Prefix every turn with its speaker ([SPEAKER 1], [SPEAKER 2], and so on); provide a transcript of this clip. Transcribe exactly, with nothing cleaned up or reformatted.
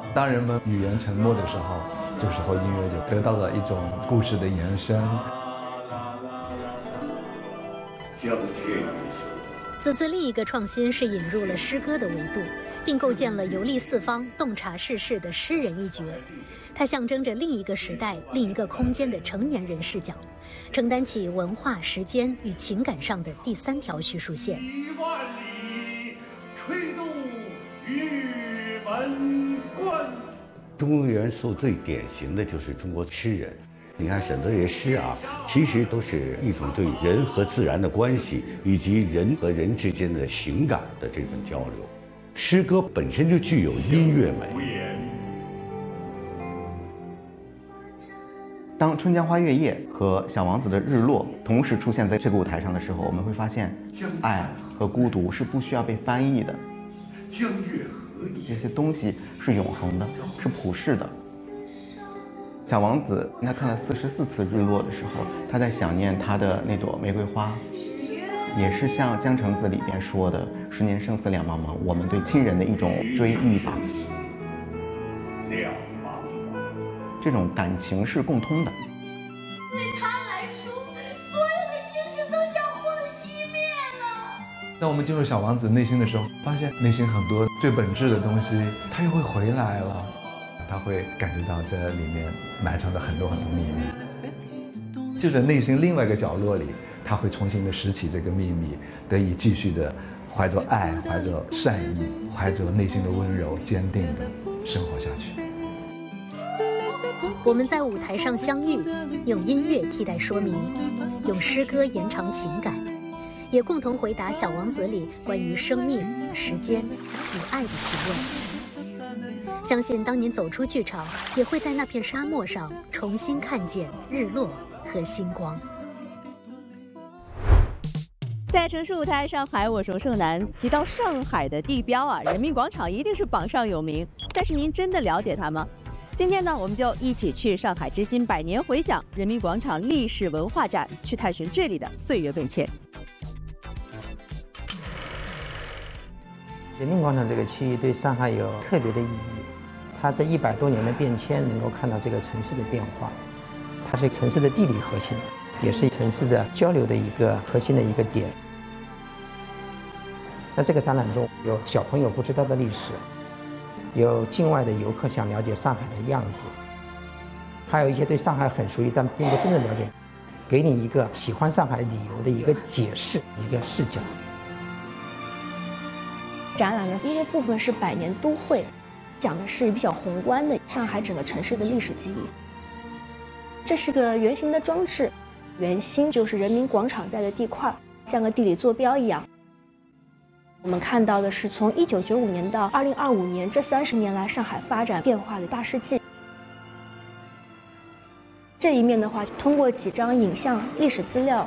[SPEAKER 1] 当人们语言沉默的时候，这时候音乐就得到了一种故事的延伸。
[SPEAKER 2] 江天一色。
[SPEAKER 3] 此次另一个创新是引入了诗歌的维度，并构建了游历四方、洞察世事的诗人一角。它象征着另一个时代、另一个空间的成年人视角，承担起文化、时间与情感上的第三条叙述线。
[SPEAKER 2] 一万里，吹动玉门关。
[SPEAKER 4] 中国元素最典型的就是中国诗人。你看很多这些诗啊，其实都是一种对人和自然的关系，以及人和人之间的情感的这种交流。诗歌本身就具有音乐美。
[SPEAKER 5] 当《春江花月夜》和《小王子》的日落同时出现在这个舞台上的时候，我们会发现，爱和孤独是不需要被翻译的。
[SPEAKER 2] 江月何年？
[SPEAKER 5] 这些东西是永恒的，是普世的。小王子他看了四十四次日落的时候，他在想念他的那朵玫瑰花，也是像《江城子》里边说的“十年生死两茫茫”，我们对亲人的一种追忆吧。
[SPEAKER 2] 两茫茫，
[SPEAKER 5] 这种感情是共通的。
[SPEAKER 6] 对他来说，所有的星星都像火的熄灭了。
[SPEAKER 1] 当我们进入小王子内心的时候，发现内心很多最本质的东西，他又会回来了。他会感觉到这里面埋藏着很多很多秘密，就在内心另外一个角落里，他会重新的拾起这个秘密，得以继续的怀着爱、怀着善意、怀着内心的温柔、坚定的生活下去。
[SPEAKER 3] 我们在舞台上相遇，用音乐替代说明，用诗歌延长情感，也共同回答《小王子》里关于生命、时间与爱的提问。相信当您走出剧场，也会在那片沙漠上重新看见日落和星光。
[SPEAKER 7] 在城市舞台上海，我是盛楠。提到上海的地标啊，人民广场一定是榜上有名。但是您真的了解它吗？今天呢，我们就一起去上海之星百年回响人民广场历史文化展，去探寻这里的岁月变迁。
[SPEAKER 8] 人民广场这个区域对上海有特别的意义，它这一百多年的变迁，能够看到这个城市的变化，它是城市的地理核心，也是城市的交流的一个核心的一个点。那这个展览中有小朋友不知道的历史，有境外的游客想了解上海的样子，还有一些对上海很熟悉但并不真正了解，给你一个喜欢上海理由的一个解释，一个视角。
[SPEAKER 9] 展览的第一个部分是百年都会，讲的是比较宏观的上海整个城市的历史记忆。这是个圆形的装置，圆心就是人民广场在的地块，像个地理坐标一样。我们看到的是从一九九五年到二零二五年这三十年来上海发展变化的大事记。这一面的话，通过几张影像历史资料，